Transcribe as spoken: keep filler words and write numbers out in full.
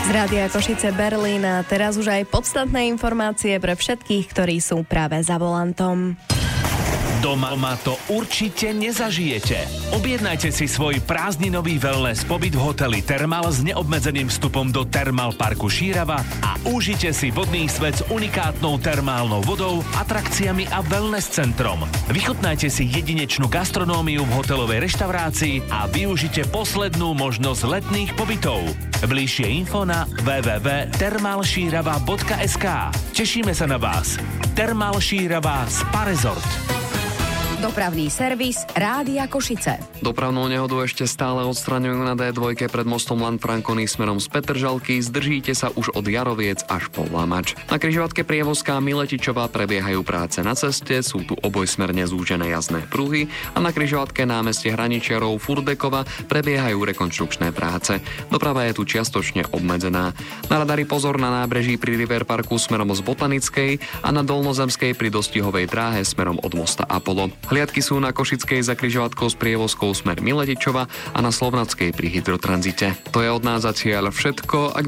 Z Rádia Košice Berlín a teraz už aj podstatné informácie pre všetkých, ktorí sú práve za volantom. Doma to určite nezažijete. Objednajte si svoj prázdninový wellness pobyt v hoteli Thermal s neobmedzeným vstupom do Thermal parku Šírava a užite si vodný svet s unikátnou termálnou vodou, atrakciami a wellness centrom. Vychutnajte si jedinečnú gastronómiu v hotelovej reštaurácii a využite poslednú možnosť letných pobytov. Bližšie info na w w w bodka thermal šírava bodka es ká. Tešíme sa na vás. Thermal Šírava Spa Resort. Dopravný servis Rádia Košice. Dopravnú nehodu ešte stále odstraňujú na dé dva pred mostom Lanfranconi smerom z Petržalky. Zdržíte sa už od Jaroviec až po Lamač. Na križovatke Prievozká Miletičová prebiehajú práce na ceste, sú tu obojsmerne zúžené jazdné pruhy a na križovatke námestie Hraničiarov Furdekova prebiehajú rekonštrukčné práce. Doprava je tu čiastočne obmedzená. Na radari pozor na nábreží pri River Parku smerom z Botanickej a na Dolnozemskej pri dostihovej dráhe smerom od mosta Apollo. Hliadky sú na Košickej za križovatkou s prievozkou smer Miletičova a na Slovnackej pri Hydrotranzite. To je od nás zatiaľ všetko. Ak